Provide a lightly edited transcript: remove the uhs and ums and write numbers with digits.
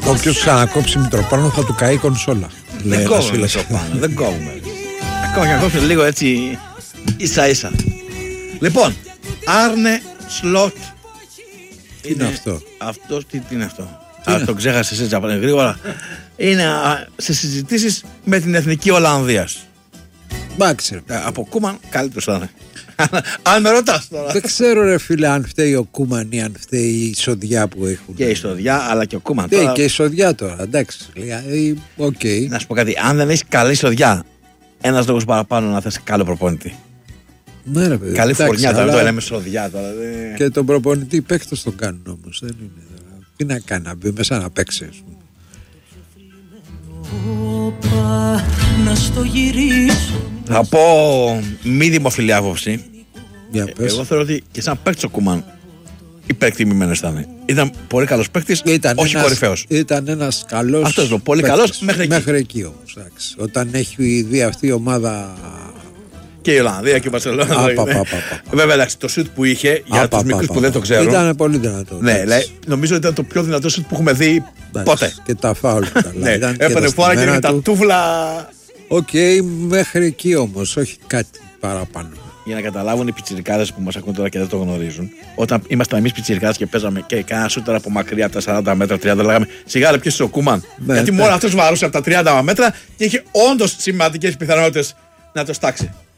Όποιος ξανακόψει Μητροπάνο θα του καεί κονσόλα. Δεν κόβουμε Μητροπάνο, δεν κόβουμε. Ακόμα και να κόψει λίγο έτσι ίσα ίσα. Λοιπόν, Άρνε Σλότ. Τι είναι αυτό? Αυτό τι είναι αυτό? Το ξέχασε εσύ γρήγορα. Είναι σε συζητήσεις με την Εθνική Ολλανδίας. Εντάξει. Από Κούμαν καλύτερος θα είναι. Αν με ρωτάς τώρα. Δεν ξέρω ρε φίλε αν φταίει ο Κούμαν ή αν φταίει η εισοδιά που έχουν. Και η εισοδιά αλλά και ο Κούμαν. Και η εισοδιά τώρα, εντάξει. Okay. Να σου πω κάτι, αν δεν έχεις καλή εισοδιά, ένας λόγος παραπάνω να θες καλό προπονητή. Ναι, ρε παιδί. Καλή φουρνιά τώρα, το λέμε εισοδιά τώρα. Και τον προπονητή παίκτος τον κάνουν όμως. Δεν είναι. Τι να κάνει, να μπει μέσα να παίξει, ας πούμε. Θα πω μη δημοφιλή άποψη. Εγώ θεωρώ ότι και σαν παίκτης ο Κούμαν υπερεκτιμημένος ήταν. Ήταν πολύ καλός παίκτης, όχι κορυφαίος. Ήταν ένας καλός. Αυτός είναι πολύ καλός μέχρι εκεί όμως. Όταν έχει δει αυτή η ομάδα. Και η Ολλανδία και η Μπαρσελόνα. Βέβαια, εντάξει, το σουτ που είχε για τους μικρούς που δεν το ξέρουν. Ήταν πολύ δυνατό. Ναι, νομίζω ότι ήταν το πιο δυνατό σουτ που έχουμε δει ποτέ. Και τα φάουλ. Έπαιρνε φόρα και με τα τούβλα. Οκ, μέχρι εκεί όμως, όχι κάτι παραπάνω. Για να καταλάβουν οι πιτσιρικάδες που μας ακούν τώρα και δεν το γνωρίζουν, όταν ήμασταν εμείς πιτσιρικάδες και παίζαμε και κάνα σούτερ από μακριά από τα 40 μέτρα, 30, λέγαμε σιγά ρε ποιος είσαι ο Κούμαν. Γιατί μόνο αυτός βαρούσε από τα 30 μέτρα και είχε όντως σημαντικές πιθανότητες να το στάξει.